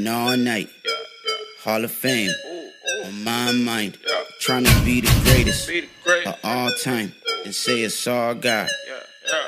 Working all night. Hall of Fame on my mind. Trying to be the greatest of all time and say it's all God.